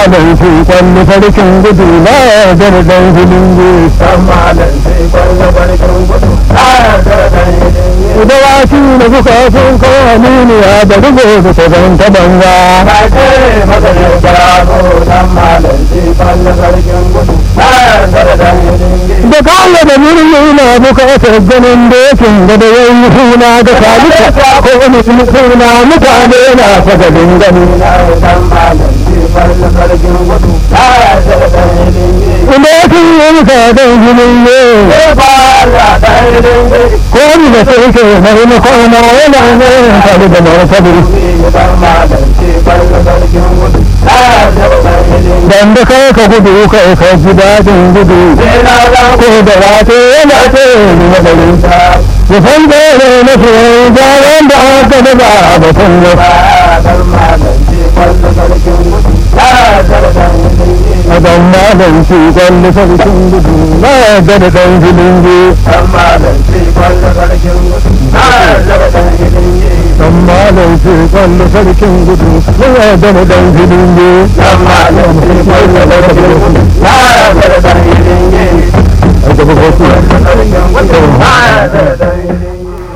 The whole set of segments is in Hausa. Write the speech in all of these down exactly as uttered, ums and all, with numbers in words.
malam shi kwallo sarkin gudu na gardan hilinge dan malam sai kwallo sarkin gudu na gardan hilinge da waki na suka sun kawo aminiya da rubo da sabon ta banga ba ce masa ne gano dan malam sai kwallo sarkin gudu na gardan hilinge da kawo da murni na bukatar ganin dokin da da yayi huna da kalita ko wani suna mutane na fagalin gani na dan malam sai kwallo sarkin gudu na gardan hilinge dokin yin sadan hilinge ba la dan hilinge ko ni da sai ke mai makona yana ne tare da martabi dan malam sai kwallo sarkin gudu na gardan hilinge dan da kai ka gudu kai ka ji dadin gudu ko da wato yana ce ni madarin ta ya san da ne na fi jaran da aka da ba ba san ba dan malam sai kwallo sarkin gudu na gardan hilinge adam malam shi kwallo sarkin gudu na gardan hilinge dan malam sai kwallo sarkin gudu na gardan hilinge dan malam shi kwallo sarkin gudu na gardan hilinge dan malam sai kwallo sarkin gudu na gardan hilinge a gaba ko su sarkin gudu na gardan hilinge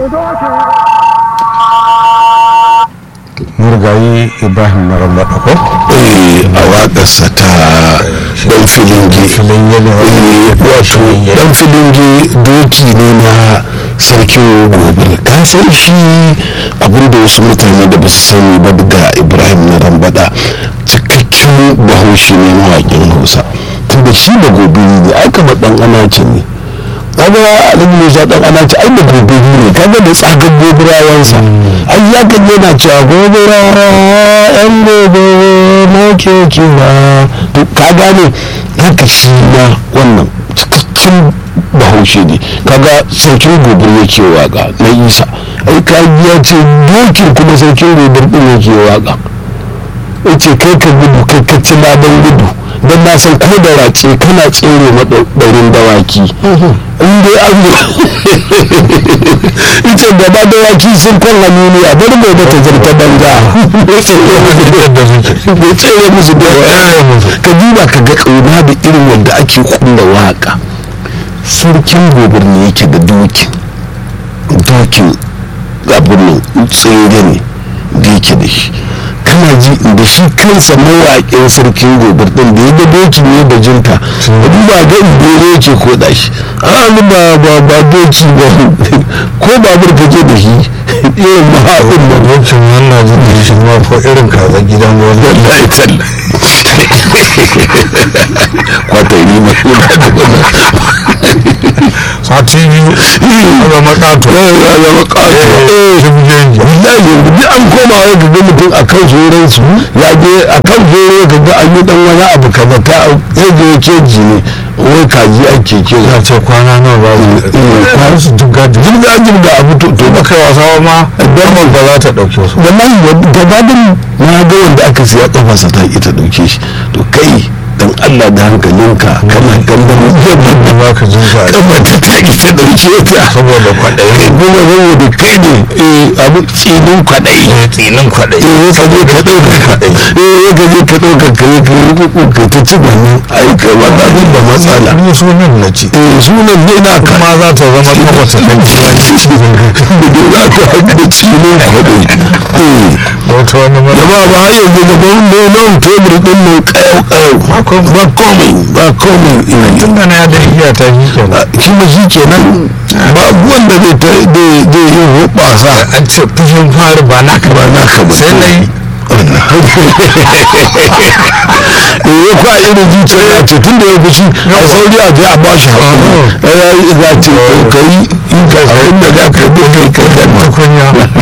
murgayi ibrahim na rambaɗa ko a waƙarsa ta dan filingi wato dan filingi doki ne na sarkin gobe ka san shi abinda wasu mutane da ba su sani ba daga ibrahim na rambaɗa cikakken bahaushe ne mawaƙin hausa tunda shi da gobe ne ai kamar dan anace ne kaga alhaji musa dan anace ai da gobe ne kaga da tsagar gobirawansa ai ya kan yana cewa gobirawa yan gobe na ke kira to ka gane haka shi ma wannan cikakken bahaushe ne kaga sarkin gobir yake waka na isa ai ka ya ce dokin kuma sarkin gobir din yake waka yace kai ka gudu kai ka ci ladan gudu don na san ko da race kana tsere maɗaurin dawaki in dai an ita gaba dawaki sun kan hannu a bari mai da ta zarta banga bai tsere musu da ka duba ka ga ƙauna da irin wanda ake kulla waka sarkin gobir ne yake da dokin dokin abin tsere ne da yake da shi kana ji da shi kansa mawaƙin sarkin gobir ɗin da ya ga doki ne da jinta da duba ga ibere yake koda shi a ba ba ba doki ba ko babur ka je da shi irin mahaɗin da wancan wannan jin da shi ma ko irin kaza gidan wani wallahi talla kwatari ma sati biyu ga makato ya zama ƙato wallahi yanzu duk an koma wai ga ga mutum a kan zoren su ya je a kan zore ka ga an yi dan wani abu kaza ta sai ga keji ne wai kaji ake ke ya ce kwana nawa ba kwanan su jirga jirga jirga abu to to baka wasa ma dan ba za ta dauke su wallahi gabadin na ga wanda aka siya kafarsa ta ita dauke shi to kai dan Allah da hankalinka kana kallon yadda da ba ka jin sa kamar ta ta ita dauke ta saboda kwaɗayi kuma saboda kai ne eh abu tsinin kwaɗayi tsinin kwaɗayi eh ka je ka ɗauka kwaɗayi eh ka je ka ɗauka ka yi ka yi kuku ka ta ci gani ai kai ba ta da matsala ni sunan na ci eh sunan ne na ka kuma za ta zama kafa ta kan kira da za ta haɗa tsinin kwaɗayi eh wata wani mara da ba ba har yanzu gaban nonon tebur ɗin mai ƙayau ƙayau ba komai ba komai tun da na da iya ta shi kenan kuma shi kenan ba wanda zai ta zai yi hoɓasa an ce fushin fari ba naka ba naka ba sai na yi ya kwa irin zuciya ya ce tun da ya fushi a sauri a je a ba shi haƙuri ya yi za ce ka yi in ka abin da za ka yi kai kai da kunya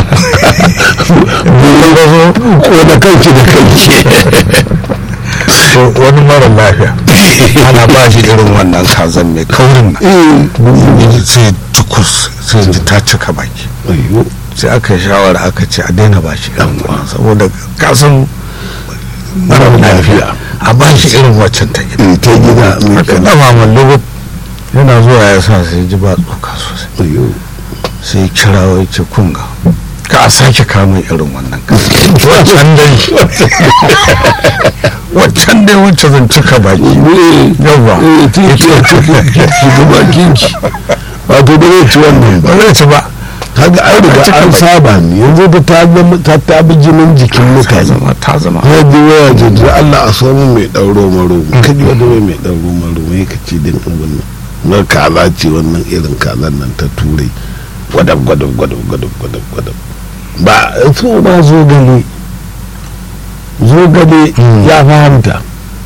ko da kanki da kanki wani mara lafiya ana ba shi irin wannan kazan mai kaurin nan sai tukus sai ji ta cika baki sai aka yi shawara aka ce a daina ba shi irin wannan saboda kasan mara lafiya a ba shi irin waccan ta gida ta gida aka dama mallubu yana zuwa ya sa sai ji ba tsoka sosai sai kirawo ya ce kunga ka a sake kamun irin wannan waccan dai waccan can dai wacce zan cika baki yawa tinki a cikin ki bakin ki wato ba zai ci wannan ba zai ci ba kaga an riga an saba ne yanzu ta ta ta bi jinin jikin mutane ta zama ya ji waya jinjira Allah a so mun mai dauro maro kaji wanda mai dauro maro mai kace din abin nan na kaza ce wannan irin kazan nan ta turai gwadab gwadab gwadab gwadab gwadab gwadab ba so ba zo gani zo gani ya fahimta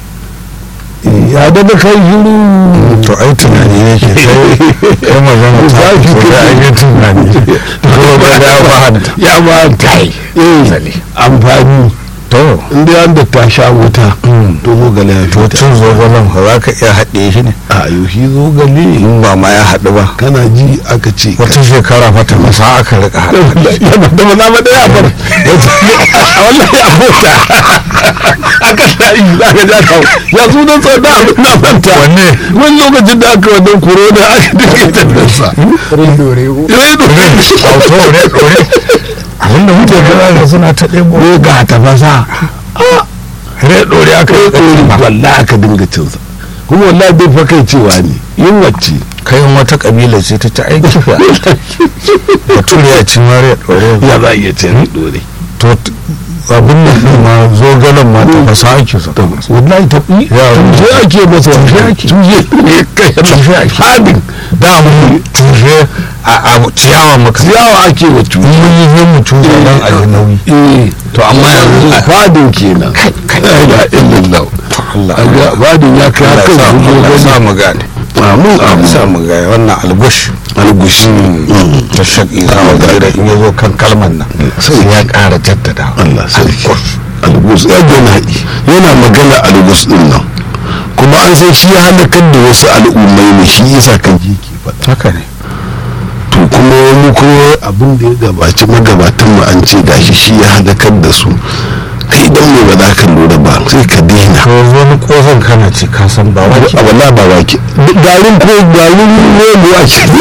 ya da da kai shiru to ai tunani ne ke sai kai magana ta fi da ai tunani to ba da fahimta ya fahimta eh amfani to inda yan da ta sha wuta to zo gale ya to cin zogalan ba za ka iya haɗe shi ne a yau shi zo gale in ba ma ya haɗu ba kana ji aka ce wata shekara fata masa aka rika haɗu ya ba da maza ba da ya bar wallahi ya bota aka sai za ka ja ta ya zo da tsada na manta wanne wani lokacin da aka wannan corona aka dinga tattasa rido rego rido auto ne dore abinda muke gara da suna ta ɗebo ne ga tafasa re dore aka yi ɗori wallahi aka dinga cinsa kuma wallahi bai fa kai cewa ne yin wacce kayan wata kabila ce ta ta aiki fa da turiya ci mare dore ya za a iya ce ni ɗore to abin da ɗin ma zogalan ma ta fasa ake sa wallahi ta yi tuje ake masa tuje ake tuje ne kai tuje ake hadin da mu tuje a ciyawa maka ciyawa ake wa tuje mun yi yin mu tuje dan a yi nauyi eh to amma yanzu fadin kenan la illallah Allah fadin ya kai haka Allah sa mu gane amin amin sa mu gane wannan albush algushi ta shaki za mu gane in yazo kan kalmar nan sai ya ƙara jaddada Allah sarki algus ya gona yana magana algus din nan kuma an san shi ya halakar da wasu al'ummai ne shi yasa kan ji ke faɗa haka ne to kuma wani kuma abin da ya gabaci magabatan mu an ce gashi shi ya halakar da su kai dan ne ba za ka lura ba sai ka daina to wani kofin kana ce ka san ba wake a wallahi ba wake garin ko garin rogo a ce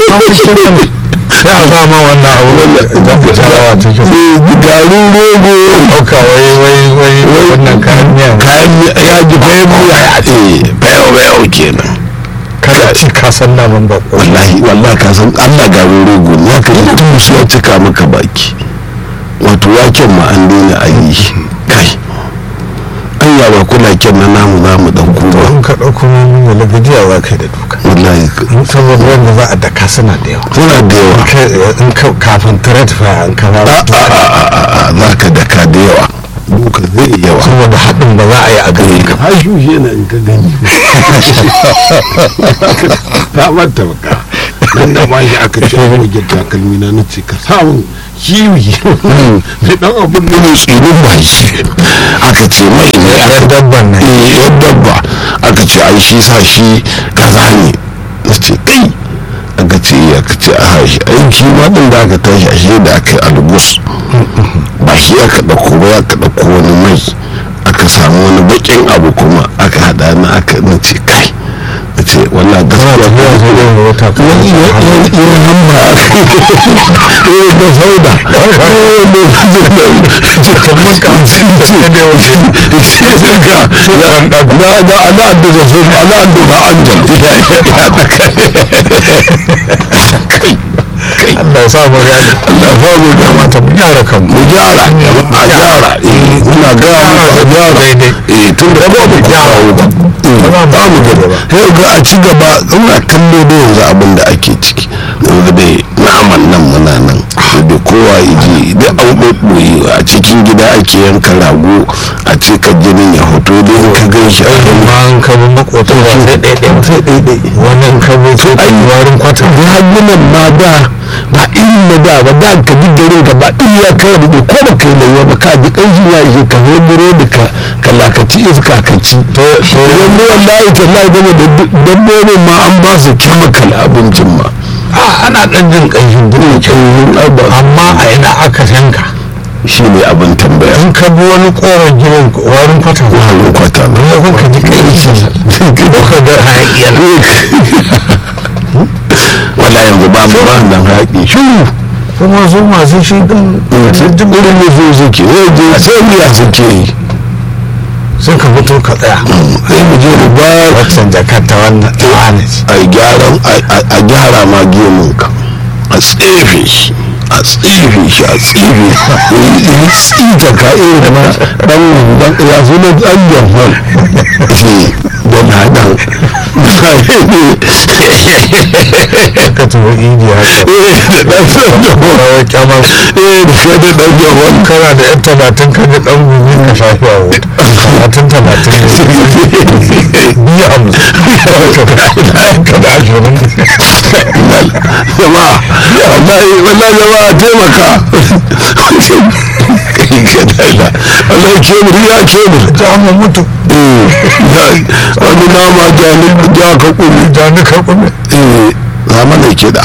sai a ba ma wannan abu da ka tarawa take garin rogo dauka wai wai wai wannan kayan miya kayan ya ji bayan miya eh bayan bayan kenan kada ci ka san naman ba wallahi wallahi ka san Allah garin rogo ne ka ji tun su ya cika maka baki wato waken ma an daina a yi kai an yaba kula kyan na namu za mu ɗauko ba in ka ɗauko mun da lagajiya za ka yi da duka wallahi saboda wanda za a daka suna da yawa suna da yawa in ka kafin trade fire an kama a a a a za ka daka da yawa duka zai yawa saboda haɗin ba za a yi a gani ka har shushe na in ka gani ta manta baka nan da ba shi aka ce mu gita takalmi na nace ka samu kiwi mai dan abun da ne tsirin ba shi aka ce mai ne yar dabban nan eh yar dabba aka ce ai shi sa shi kaza ne nace kai aka ce aka ce a hashi ai shi ma din da aka tashi ashe da aka yi albus ba shi aka dauko ba aka dauko wani mai aka samu wani bakin abu kuma aka hada na aka nace kai ce wallah gaskiya ya zo da wata kan wani ya hamba eh da sauda eh da ce kamar ka ce da wace sai ka ya da da da ala da da so ala da ba anjal ya ya da kai Allah ya sa mu gani Allah ya mu ya mata mu gyara kan mu gyara a gyara eh muna gyara a gyara daidai eh tun da ba mu gyara ba ba mu gyara ba sai ga a ci gaba ina kallo da yanzu abin da ake ciki yanzu dai naman nan muna nan da kowa yaji da an ɓoɓɓoye a cikin gida ake yanka rago a ce ka jinin ya hoto da ka gan shi a ma an ka bi makota ba sai ɗaiɗai sai ɗaiɗai wannan ka bi sai ai warin kwata ragunan ma da ba irin na da ba da ka ji gare ka ba iya kai da ko ba kai laiwa ba ka ji ƙanshi ya ishe ka zo burodi ka ka lakaci iska ka ci to yanzu wallahi tallahi gama da dabbobin ma an ba su chemical abincin ma ana ɗan jin ƙanshin duk amma a ina aka yanka shi ne abin tambaya in ka bi wani koren gidan warin kwata warin kwata ne kun ka ji ƙanshin ko ka ga hayaƙiyar wala yanzu ba mu ba nan haƙi shiru kuma su masu shi ɗin irin ne su suke sai miya suke yi sai ka fito ka tsaya sai mu je mu ba waccan jakar ta wannan tawana ce a gyaran a gyara ma gemun ka a tsefe shi a tsife shi a tsife yi tsita ka irin ma dan dan ya zo na dan yamman don haɗan ka tuwo indiya eh da dan rawar kyamar eh da kai da dan yamman kana da yan talatin kan da dan gumi ka shafi a wuta talatin talatin biyu hamsin ka da ashirin jama'a wallahi wallahi jama'a taimaka wallahi kemur ya kemur jama mutu wani nama ja ka kumi jani ka kumi eh zama da kiɗa